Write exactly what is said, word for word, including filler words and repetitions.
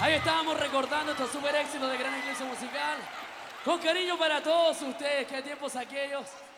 Ahí estábamos recordando estos super éxitos de Gran Iglesia Musical. Con cariño para todos ustedes, qué tiempos aquellos.